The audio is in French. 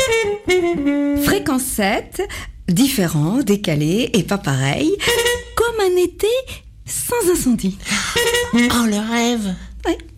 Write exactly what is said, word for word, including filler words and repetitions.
Fréquence sept, différent, décalé et pas pareil, comme un été sans incendie. Oh, le rêve! Ouais.